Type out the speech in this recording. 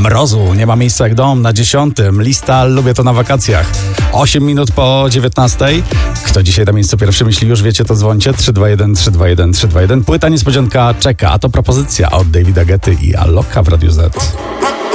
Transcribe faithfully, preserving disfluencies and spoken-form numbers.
mrozu. Nie ma miejsca jak dom na dziesiątym. Lista Lubię to na wakacjach. osiem minut po dziewiętnastej. Kto dzisiaj na miejsce pierwsze myśli, już wiecie, to dzwońcie. trzy dwa jeden, trzy dwa jeden, trzy dwa jeden. Płyta niespodzianka czeka, a to propozycja od Davida Guetty i Alloka w Radiu Z.